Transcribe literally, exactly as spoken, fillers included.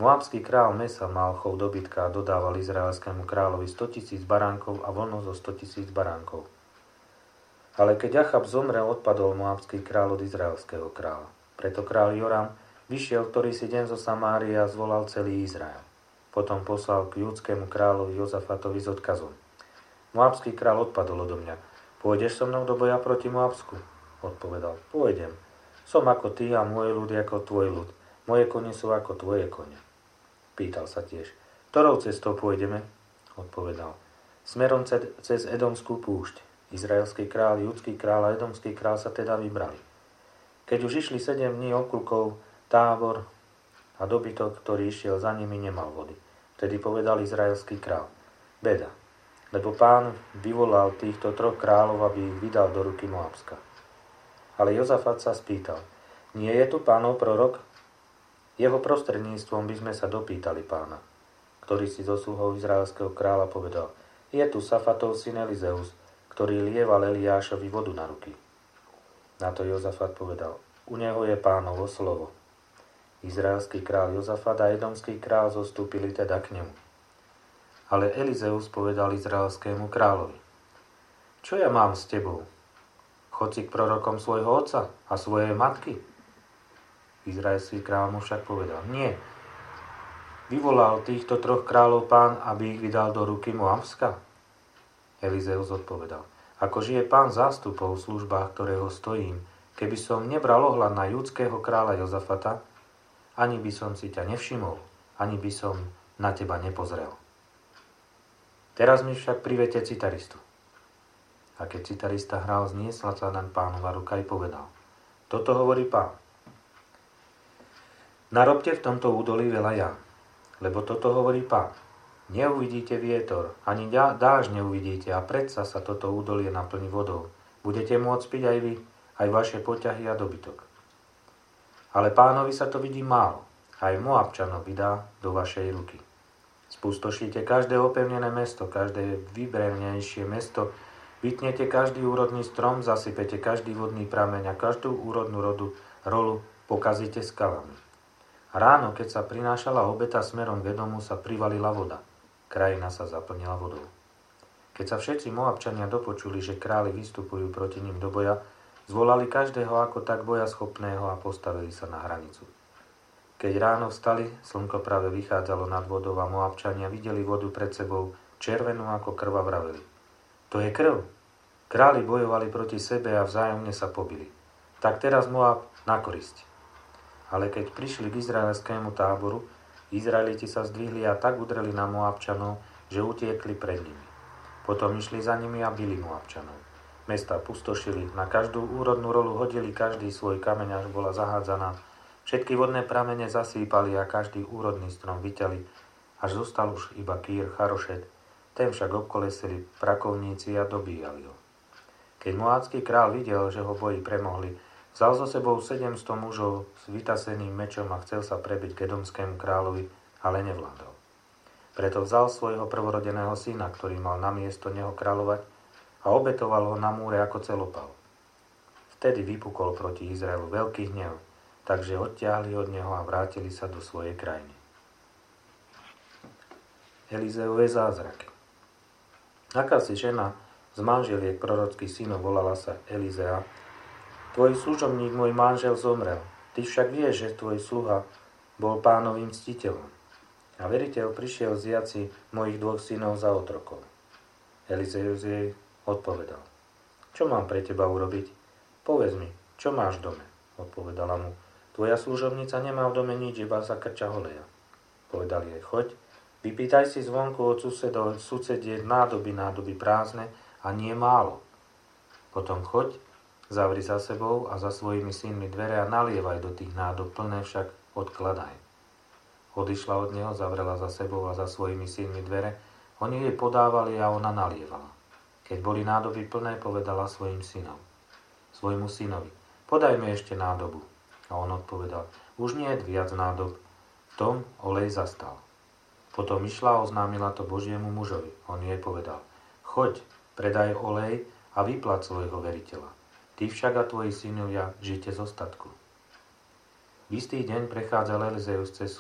Moabský král Mesa mal chov dobytka a dodával izraelskému kráľovi stotisíc baránkov a voľno zo stotisíc baránkov. Ale keď Achab zomrel, odpadol Moabský kráľ od izraelského kráľa. Preto kráľ Joram vyšiel ktorý si deň zo Samárie a zvolal celý Izrael. Potom poslal k júdskému kráľovi Jozafatovi s odkazom. Moabský kráľ odpadol odo mňa. Pôjdeš so mnou do boja proti Moabsku? Odpovedal. Pôjdem. Som ako ty a môj ľud ako tvoj ľud. Moje kone sú ako tvoje kone. Pýtal sa tiež. Ktorou cestou pôjdeme? Odpovedal. Smerom cez Edomskú púšť. Izraelský kráľ, judský kráľ a edomský kráľ sa teda vybrali. Keď už išli sedem dní okľukov, tábor a dobytok, ktorý išiel za nimi, nemal vody. Vtedy povedal izraelský kráľ. Beda, lebo Pán vyvolal týchto troch kráľov, aby ich vydal do ruky Moabska. Ale Jozafat sa spýtal. Nie je tu Pánov prorok? Jeho prostredníctvom by sme sa dopýtali Pána, ktorý si zo sluhov izraelského kráľa povedal. Je tu Safatov syn Elizeus, ktorý lieval Eliášovi vodu na ruky. Na to Jozafat povedal. U neho je Pánovo slovo. Izraelský kráľ Jozafat a edomský kráľ zostúpili teda k nemu. Ale Elizeus povedal izraelskému kráľovi. Čo ja mám s tebou? Chod si k prorokom svojho otca a svojej matky. Izraelský kráľ mu však povedal. Nie. Vyvolal týchto troch kráľov Pán, aby ich vydal do ruky Moabska? Elizeus odpovedal. Ako žije Pán zástupov v službách, ktorého stojím, keby som nebral ohľad na judského kráľa Jozafata, ani by som si ťa nevšimol, ani by som na teba nepozrel. Teraz mi však privete citaristu. A keď citarista hral, zniesla sa nám Pánova ruka i povedal. Toto hovorí Pán. Narobte v tomto údolí veľa jam, lebo toto hovorí Pán. Neuvidíte vietor, ani dáž neuvidíte a predsa sa toto údolie naplní vodou. Budete môcť piť aj vy, aj vaše poťahy a dobytok. Ale Pánovi sa to vidí málo, aj Moabčanov vydá do vašej ruky. Spustošíte každé opevnené mesto, každé vybrevnejšie mesto, vytnete každý úrodný strom, zasypete každý vodný prameň a každú úrodnú rodu, rolu pokazíte skalami. Ráno, keď sa prinášala obeta smerom k Edomu, sa privalila voda. Krajina sa zaplnila vodou. Keď sa všetci Moabčania dopočuli, že králi vystupujú proti ním do boja, zvolali každého ako tak boja schopného a postavili sa na hranicu. Keď ráno vstali, slnko práve vychádzalo nad vodou a Moabčania videli vodu pred sebou, červenú ako krv a vraveli. To je krv. Králi bojovali proti sebe a vzájomne sa pobili. Tak teraz Moab na korisť. Ale keď prišli k izraelskému táboru, Izraeliti sa zdvihli a tak udreli na Moabčanov, že utiekli pred nimi. Potom išli za nimi a bili Moabčanov. Mesta pustošili, na každú úrodnú rolu hodili každý svoj kameň, až bola zahádzaná. Všetky vodné pramene zasýpali a každý úrodný strom vyťali, až zostal už iba Kýr Charošet. Ten však obkolesili prakovníci a dobíjali ho. Keď moábsky král videl, že ho boji premohli, vzal so sebou sedemsto mužov s vytaseným mečom a chcel sa prebiť k edomskému kráľovi, ale nevládol. Preto vzal svojho prvorodeného syna, ktorý mal namiesto neho kráľovať, a obetoval ho na múre ako celopal. Vtedy vypukol proti Izraelu veľký hnev, takže odtiahli od neho a vrátili sa do svojej krajiny. Elizeové zázraky. Akási žena z manželiek prorockých synov volala sa Elizea. Tvoj služobník, môj manžel, zomrel. Ty však vieš, že tvoj sluha bol Pánovým ctiteľom. A veriteľ prišiel vziať si mojich dvoch synov za otrokov. Elizeus jej odpovedal. Čo mám pre teba urobiť? Povedz mi, čo máš v dome? Odpovedala mu. Tvoja služobnica nemá v dome nič, iba za krča holeja. Povedal jej, choď, vypýtaj si zvonku od susedov, susediek nádoby, nádoby prázdne a nie málo. Potom choď, zavri za sebou a za svojimi synmi dvere a nalievaj do tých nádob, plné však odkladaj. Odišla od neho, zavrela za sebou a za svojimi synmi dvere, oni jej podávali a ona nalievala. Keď boli nádoby plné, povedala svojim synom, svojmu synovi, podaj mi ešte nádobu. A on odpovedal, už nie je viac nádob. V tom olej zastal. Potom išla a oznámila to Božiemu mužovi. On jej povedal, choď, predaj olej a vyplať svojho veriteľa. Ty však a tvoji synovia žite z ostatku. V istý deň prechádzal Elizeus cez